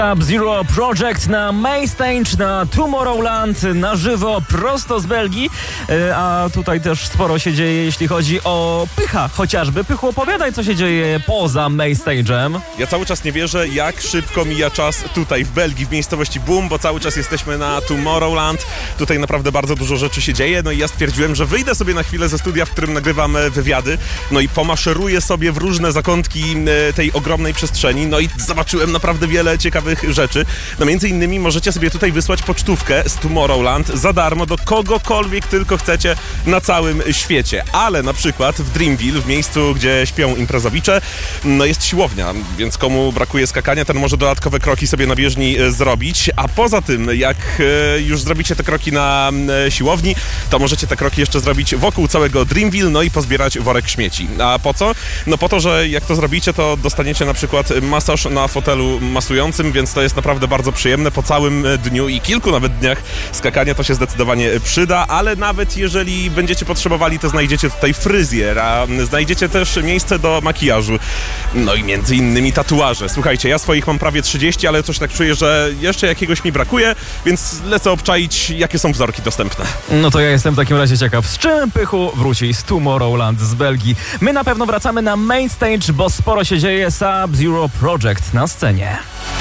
Sub-Zero Project na Mainstage, na Tomorrowland, na żywo, prosto z Belgii. A tutaj też sporo się dzieje, jeśli chodzi o Pycha chociażby. Pychu, opowiadaj, co się dzieje poza Mainstage'em. Ja cały czas nie wierzę, jak szybko mija czas tutaj w Belgii, w miejscowości Boom, bo cały czas jesteśmy na Tomorrowland. Tutaj naprawdę bardzo dużo rzeczy się dzieje. No i ja stwierdziłem, że wyjdę sobie na chwilę ze studia, w którym nagrywam wywiady. No i pomaszeruję sobie w różne zakątki tej ogromnej przestrzeni. No i zobaczyłem naprawdę wiele ciekawych rzeczy. No między innymi możecie sobie tutaj wysłać pocztówkę z Tomorrowland za darmo do kogokolwiek tylko chcecie na całym świecie. Ale na przykład w Dreamville, w miejscu, gdzie śpią imprezowicze, no jest siłownia, więc komu brakuje skakania, ten może dodatkowe kroki sobie na bieżni zrobić. A poza tym, jak już zrobicie te kroki na siłowni, to możecie te kroki jeszcze zrobić wokół całego Dreamville, no i pozbierać worek śmieci. A po co? No po to, że jak to zrobicie, to dostaniecie na przykład masaż na fotelu masującym, więc to jest naprawdę bardzo przyjemne. Po całym dniu i kilku nawet dniach skakania to się zdecydowanie przyda, ale nawet jeżeli będziecie potrzebowali, to znajdziecie tutaj fryzjer, a znajdziecie też miejsce do makijażu. No i między innymi tatuaże. Słuchajcie, ja swoich mam prawie 30, ale coś tak czuję, że jeszcze jakiegoś mi brakuje, więc lecę obczaić, jakie są wzorki dostępne. No to ja jestem w takim razie ciekaw, z czym Pychu wróci z Tomorrowland z Belgii. My na pewno wracamy na Mainstage, bo sporo się dzieje. Sub-Zero Project na scenie.